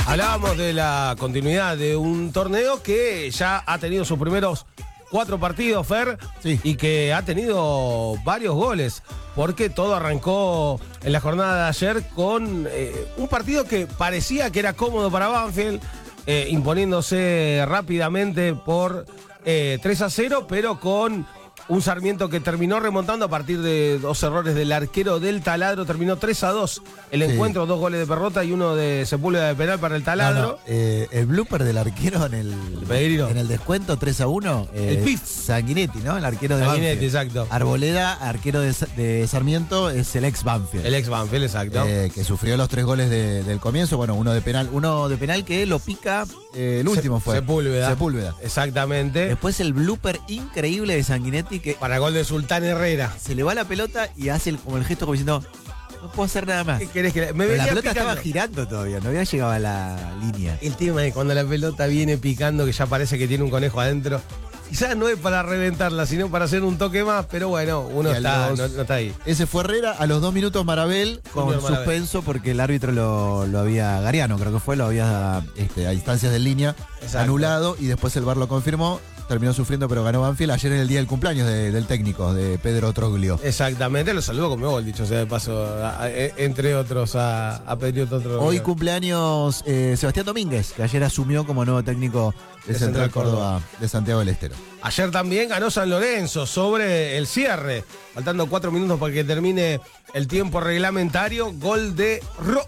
Hablábamos de la continuidad de un torneo que ya ha tenido sus primeros 4 partidos, Fer, Sí. y que ha tenido varios goles, porque todo arrancó en la jornada de ayer con un partido que parecía que era cómodo para Banfield, imponiéndose rápidamente por 3-0, pero con un Sarmiento que terminó remontando a partir de 2 errores del arquero del Taladro. Terminó 3-2 el encuentro, 2 goles de Perrota y 1 de Sepúlveda de penal para el Taladro. El blooper del arquero en el descuento 3-1. El Pif. Sanguinetti, ¿no? El arquero de Sanguinetti, Banfield. exacto. Arboleda, arquero de Sarmiento, es el ex Banfield. El ex Banfield, exacto. Que sufrió los 3 goles del comienzo. Bueno, uno de penal que lo pica. El último fue Sepúlveda. Exactamente. Después el blooper increíble de Sanguinetti que Para gol de Sultán Herrera. se le va la pelota y hace como el gesto como diciendo, no puedo hacer nada más. ¿Qué querés que Pero la pelota picando. estaba girando todavía, no había llegado a la línea. El tema es cuando la pelota viene picando, que ya parece que tiene un conejo adentro. Quizás no es para reventarla, sino para hacer un toque más, pero bueno, uno Y está, no no está ahí. Ese fue Herrera, a los 2 minutos Marabel con Junior Marabel. suspenso porque el árbitro lo había, Gariano creo que fue, lo había a instancias de línea Exacto. anulado y después el VAR lo confirmó, terminó sufriendo pero ganó Banfield. Ayer en el día del cumpleaños del técnico, de Pedro Troglio. Exactamente, lo saludo con mi gol, dicho sea de paso, entre otros, a Pedrito otro. Hoy cumpleaños Sebastián Domínguez, que ayer asumió como nuevo técnico de Central Córdoba de Santiago del Estero. Ayer también ganó San Lorenzo sobre el cierre, faltando 4 minutos para que termine el tiempo reglamentario. Gol de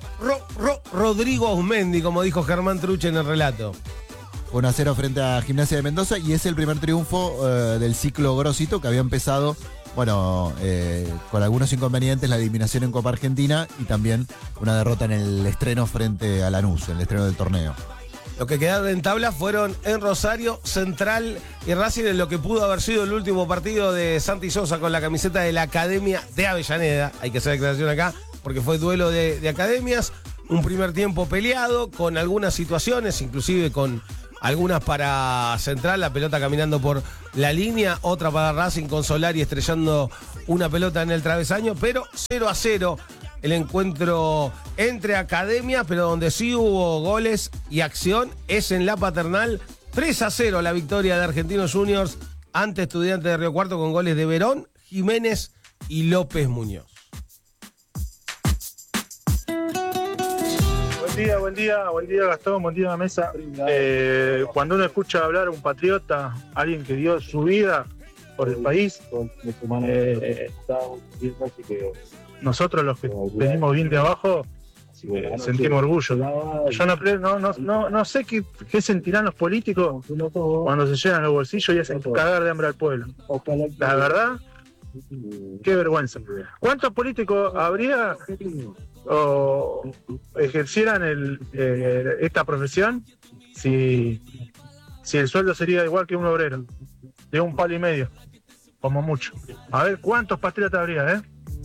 Rodrigo Ausmendi, como dijo Germán Truche en el relato. 1-0 frente a Gimnasia de Mendoza y es el primer triunfo del ciclo Grosito, que había empezado, bueno, con algunos inconvenientes, la eliminación en Copa Argentina y también una derrota en el estreno frente a Lanús, en el estreno del torneo. Los que quedaron en tabla fueron en Rosario, Central y Racing, en lo que pudo haber sido el último partido de Santi Sosa con la camiseta de la Academia de Avellaneda. Hay que hacer declaración acá, porque fue duelo de academias. Un primer tiempo peleado, con algunas situaciones, inclusive con algunas para Central, la pelota caminando por la línea, otra para Racing con Solari estrellando una pelota en el travesaño, pero 0-0 el encuentro entre academias, pero donde sí hubo goles y acción es en la Paternal. 3-0 la victoria de Argentinos Juniors ante Estudiantes de Río Cuarto con goles de Verón, Jiménez y López Muñoz. Buen día Gastón, buen día Mesa. Cuando uno escucha hablar a un patriota, alguien que dio su vida por el país, nosotros los que venimos bien de abajo, sentimos orgullo. Yo no sé qué sentirán los políticos cuando se llenan los bolsillos y hacen cagar de hambre al pueblo. La verdad, qué vergüenza. ¿Cuántos políticos habría o ejercieran esta profesión si el sueldo sería igual que un obrero, de $1,5 palo, como mucho? A ver, ¿cuántos patriotas habría,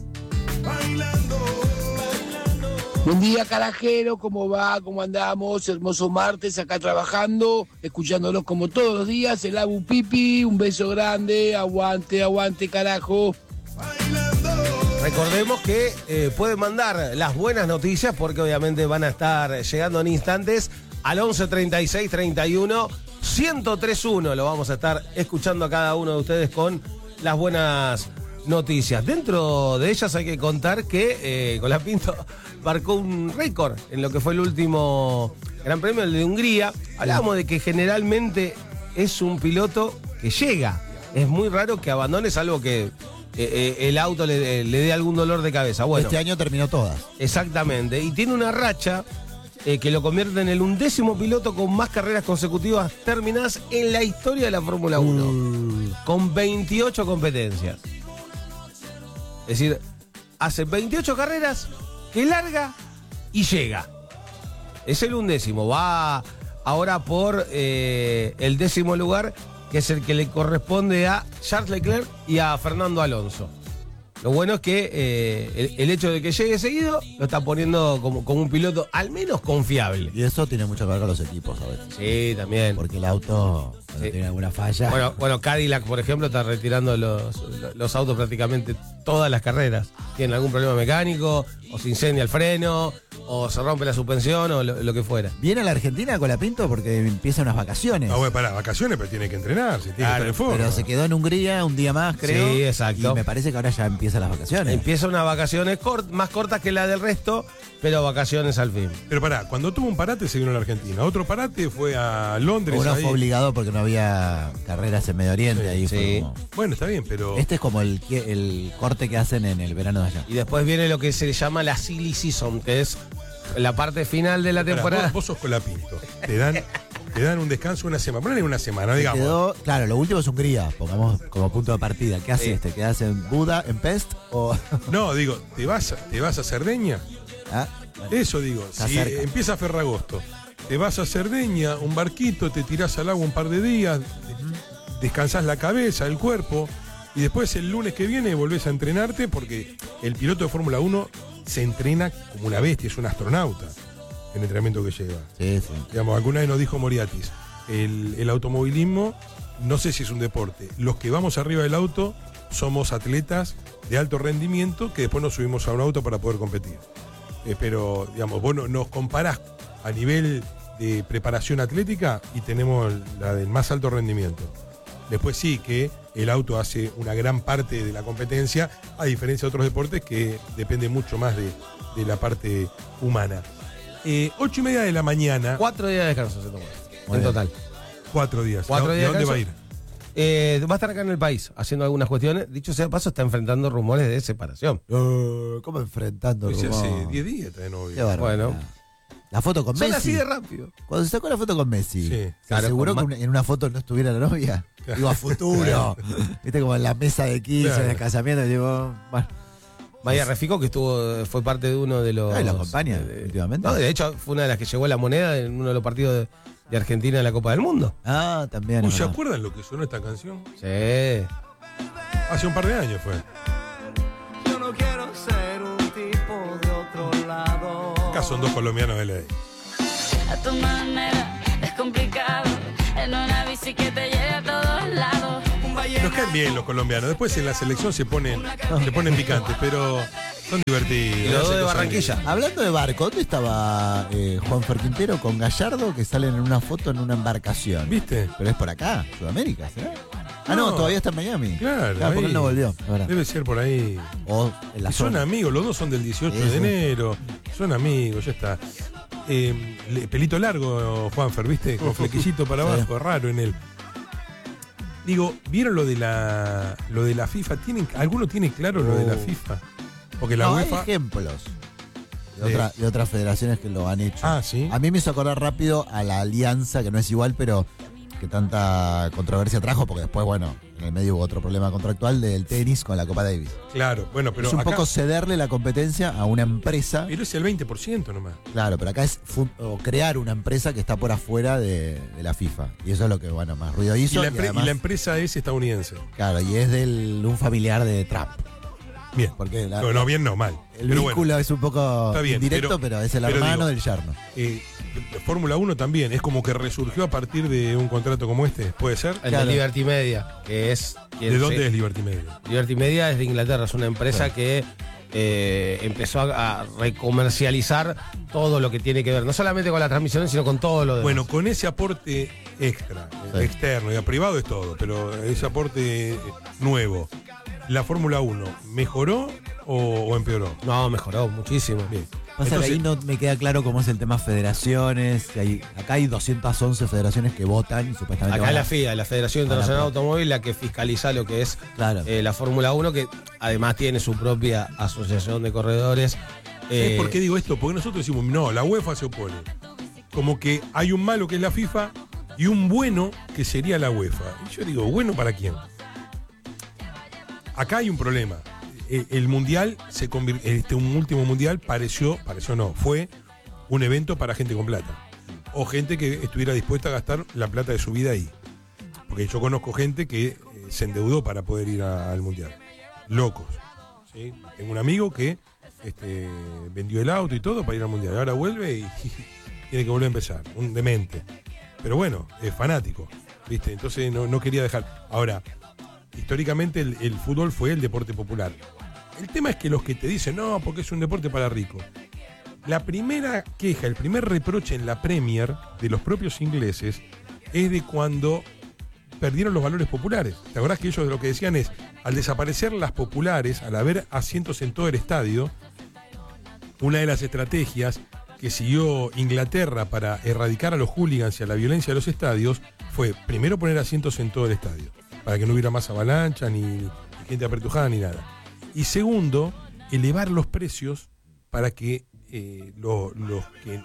Buen día, carajero, ¿cómo va? ¿Cómo andamos? Hermoso martes, acá trabajando, escuchándolos como todos los días. El Abu Pipi, un beso grande, aguante, aguante, carajo. Recordemos que pueden mandar las buenas noticias, porque obviamente van a estar llegando en instantes al 11 36 31 1031. Lo vamos a estar escuchando a cada uno de ustedes con las buenas noticias. Dentro de ellas hay que contar que Colapinto marcó un récord en lo que fue el último Gran Premio, el de Hungría. Hablábamos de que generalmente es un piloto que llega. Es muy raro que abandone, salvo que el auto le dé algún dolor de cabeza. Bueno, Este año terminó todas. exactamente. Y tiene una racha que lo convierte en el 11º piloto con más carreras consecutivas terminadas en la historia de la Fórmula 1. Con 28 competencias. Es decir, hace 28 carreras que larga y llega. Es el 11º. Va ahora por el 10º lugar, que es el que le corresponde a Charles Leclerc y a Fernando Alonso. Lo bueno es que el hecho de que llegue seguido lo está poniendo como un piloto al menos confiable. Y eso tiene mucho que ver con los equipos a veces. Sí, también. Porque el auto Cuando Sí. tiene alguna falla. Bueno, Cadillac, por ejemplo, está retirando los autos prácticamente todas las carreras. Tienen algún problema mecánico, o se incendia el freno, o se rompe la suspensión, o lo que fuera. Viene a la Argentina Colapinto porque empiezan unas vacaciones. Ah, bueno, para vacaciones, pero tiene que entrenarse, tiene que estar en forma. Pero se quedó en Hungría un día más, creo. Sí, exacto. Y me parece que ahora ya empiezan las vacaciones. Empieza unas vacaciones más cortas que la del resto, pero vacaciones al fin. Pero pará, cuando tuvo un parate se vino a la Argentina. Otro parate fue a Londres. Uno ahí. fue obligado porque no había carreras en Medio Oriente. Sí, ahí fue sí. como- Bueno, está bien, pero. Este es como el corte que hacen en el verano de allá. Y después viene lo que se le llama la silly season, que es la parte final de la Pará, temporada. vos sos Colapinto. Te dan un descanso una semana. Ponele una semana, digamos. Quedó, claro, lo último es Hungría, pongamos como punto de partida. ¿Qué hace Sí. este? ¿Quedas en Buda, en Pest? O... No, digo, ¿te vas a Cerdeña? Ah, Eso digo, Está si cerca. empieza Ferragosto, te vas a Cerdeña, un barquito, te tirás al agua un par de días, descansás la cabeza, el cuerpo, y después el lunes que viene volvés a entrenarte porque el piloto de Fórmula 1 se entrena como una bestia, es un astronauta el entrenamiento que lleva. sí, sí. Digamos, alguna vez nos dijo Moriatis, el automovilismo no sé si es un deporte. Los que vamos arriba del auto somos atletas de alto rendimiento que después nos subimos a un auto para poder competir. Pero, digamos, vos nos comparás a nivel de preparación atlética y tenemos la del más alto rendimiento. Después sí que el auto hace una gran parte de la competencia, a diferencia de otros deportes que depende mucho más de la parte humana. 8:30 de la mañana, 4 días de descanso se tomó. Muy En bien. total. 4 días. 4 ¿De días dónde de va a ir? Va a estar acá en el país haciendo algunas cuestiones. Dicho sea de paso, está enfrentando rumores de separación. ¿Cómo enfrentando? Pues rumor? hace 10 días está de novio. Qué barbaridad. Bueno. La foto con Son Messi. así de rápido. Cuando se sacó la foto con Messi, Sí. ¿se Claro, aseguró con que en una foto no estuviera la novia? Digo, a futuro. Viste, como en la mesa de 15, Claro. en el casamiento, digo, bueno. Maya Refico, que fue parte de uno de los. Ah, ¿y lo acompaña últimamente? No, de hecho, fue una de las que llevó la moneda en uno de los partidos de Argentina en la Copa del Mundo. Ah, también. Uy, es ¿se verdad. acuerdan lo que sonó esta canción? Sí. Hace un par de años fue. Yo no quiero ser un tipo de otro lado. Acá son dos colombianos de ley. A tu manera es complicado. En una bici que te lleve a todos lados. Nos caen bien los colombianos. Después en la selección se ponen picantes, pero son divertidos. Y los dos hacen de cosas Barranquilla. lindas. Hablando de barco, ¿dónde estaba Juanfer Quintero con Gallardo que salen en una foto en una embarcación? ¿Viste? Pero es por acá, Sudamérica, ¿será? Ah, no, No. todavía está en Miami. Claro, porque ahí. él no volvió, la verdad. Debe ser por ahí. O en la Y son zona. amigos, los dos son del 18 Eso. de enero. Son amigos, ya está. Pelito largo, Juanfer, ¿viste? Con flequillito para Sí. abajo, raro en él. Digo, ¿vieron lo de la FIFA? ¿Alguno tiene claro lo de la FIFA? Porque la No, hay UEFA. ejemplos De- de otras federaciones que lo han hecho. Ah, sí. A mí me hizo acordar rápido a la alianza, que no es igual, pero que tanta controversia trajo, porque después, bueno, en el medio hubo otro problema contractual del tenis con la Copa Davis. Claro, bueno, pero es un acá. poco cederle la competencia a una empresa. Pero es el 20% nomás. Claro, pero acá es o crear una empresa que está por afuera de la FIFA. Y eso es lo que, bueno, más ruido Y hizo. la, y además, y la empresa es estadounidense. claro, y es de un familiar de Trump. Bien. Porque No, bien, no, mal. el Pero vínculo bueno, es un poco Está bien, indirecto, pero es el pero hermano digo, del yerno. Fórmula 1 también, es como que resurgió a partir de un contrato como este, ¿puede ser? El Claro. de Liberty Media, que es. ¿De dónde es Liberty Media? Liberty Media es de Inglaterra, es una empresa que empezó a recomercializar todo lo que tiene que ver, no solamente con la transmisión, sino con todo lo demás. Bueno, con ese aporte extra, Sí. externo, y a privado es todo, pero ese aporte nuevo, ¿la Fórmula 1 mejoró o empeoró? No, mejoró muchísimo. Bien. Pasa Entonces, que ahí no me queda claro cómo es el tema federaciones. Que acá hay 211 federaciones que votan y supuestamente. Acá van es a- la FIA, la Federación Internacional de Automóvil, la que fiscaliza lo que es Claro. la Fórmula 1, que además tiene su propia asociación de corredores. ¿Sabes por qué digo esto? Porque nosotros decimos, no, la UEFA se opone. Como que hay un malo que es la FIFA y un bueno que sería la UEFA. Y yo digo, ¿bueno para quién? Acá hay un problema. El mundial se convirtió, un último mundial pareció no, fue un evento para gente con plata. O gente que estuviera dispuesta a gastar la plata de su vida ahí. Porque yo conozco gente que se endeudó para poder ir al mundial. Locos. ¿Sí? Tengo un amigo que vendió el auto y todo para ir al mundial. Ahora vuelve y tiene que volver a empezar. Un demente. Pero bueno, es fanático. ¿viste? Entonces no quería dejar. Ahora, históricamente el fútbol fue el deporte popular. El tema es que los que te dicen, no, porque es un deporte para ricos. La primera queja, el primer reproche en la Premier de los propios ingleses es de cuando perdieron los valores populares. ¿Te acordás que ellos lo que decían es, al desaparecer las populares, al haber asientos en todo el estadio, una de las estrategias que siguió Inglaterra para erradicar a los hooligans y a la violencia de los estadios fue primero poner asientos en todo el estadio, para que no hubiera más avalancha, ni gente apretujada, ni nada. Y segundo, elevar los precios para que los que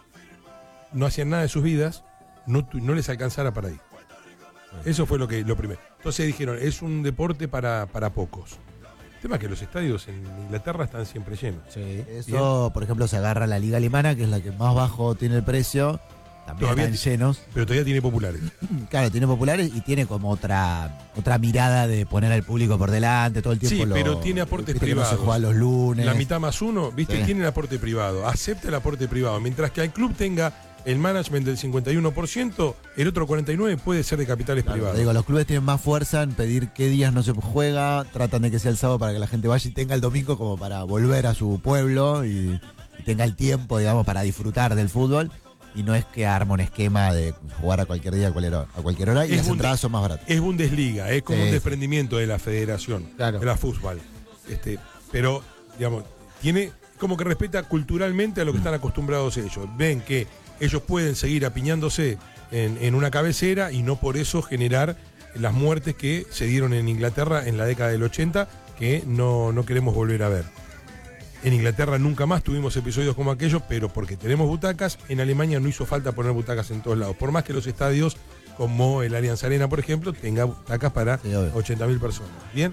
no hacían nada de sus vidas no les alcanzara para ir. Eso fue lo primero. Entonces dijeron, es un deporte para pocos. El tema es que los estadios en Inglaterra están siempre llenos. Sí. Eso, por ejemplo, se agarra la liga alemana, que es la que más bajo tiene el precio. También Todavía están llenos. Pero todavía tiene populares. Claro, tiene populares y tiene como otra mirada de poner al público por delante todo el tiempo. Sí, pero tiene aportes viste privados. Que no se juega los lunes. La mitad más uno, ¿viste? Sí. Tiene el aporte privado. Acepta el aporte privado. Mientras que el club tenga el management del 51%, el otro 49% puede ser de capitales Claro, privados. te digo, los clubes tienen más fuerza en pedir qué días no se juega, tratan de que sea el sábado para que la gente vaya y tenga el domingo como para volver a su pueblo y tenga el tiempo, digamos, para disfrutar del fútbol. Y no es que arma un esquema de jugar a cualquier día, a cualquier hora, y las entradas son más baratas. Es Bundesliga, es como Sí, un sí. desprendimiento de la federación, Claro. de la fútbol. Pero, digamos, tiene como que respeta culturalmente a lo que están acostumbrados ellos. Ven que ellos pueden seguir apiñándose en una cabecera y no por eso generar las muertes que se dieron en Inglaterra en la década del 80, que no queremos volver a ver. En Inglaterra nunca más tuvimos episodios como aquellos, pero porque tenemos butacas. En Alemania no hizo falta poner butacas en todos lados. Por más que los estadios, como el Allianz Arena, por ejemplo, tenga butacas para Sí, obvio. 80.000 personas. Bien.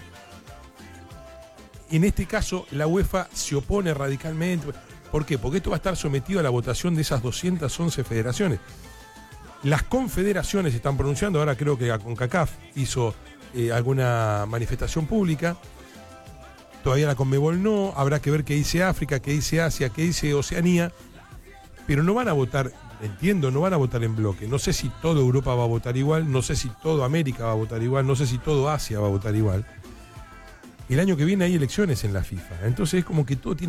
En este caso, la UEFA se opone radicalmente. ¿Por qué? Porque esto va a estar sometido a la votación de esas 211 federaciones. Las confederaciones se están pronunciando. Ahora creo que CONCACAF hizo alguna manifestación pública. Todavía la Conmebol no, habrá que ver qué dice África, qué dice Asia, qué dice Oceanía, pero no van a votar, entiendo, no van a votar en bloque. No sé si toda Europa va a votar igual, no sé si toda América va a votar igual, no sé si todo Asia va a votar igual. El año que viene hay elecciones en la FIFA, entonces es como que todo tiene